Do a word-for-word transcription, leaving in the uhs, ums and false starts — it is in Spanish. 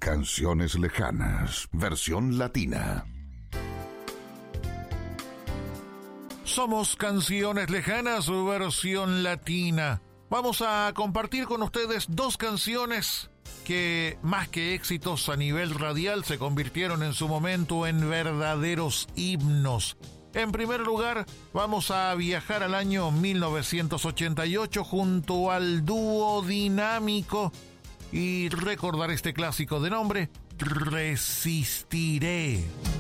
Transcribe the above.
Canciones lejanas, versión latina. Somos Canciones Lejanas, versión latina. Vamos a compartir con ustedes dos canciones que, más que éxitos a nivel radial, se convirtieron en su momento en verdaderos himnos. En primer lugar, vamos a viajar al año mil novecientos ochenta y ocho junto al dúo Dinámico y recordar este clásico de nombre Resistiré.